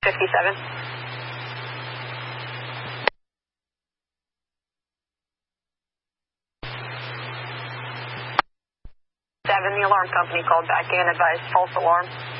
57. 7, the alarm company called back in, advised false alarm.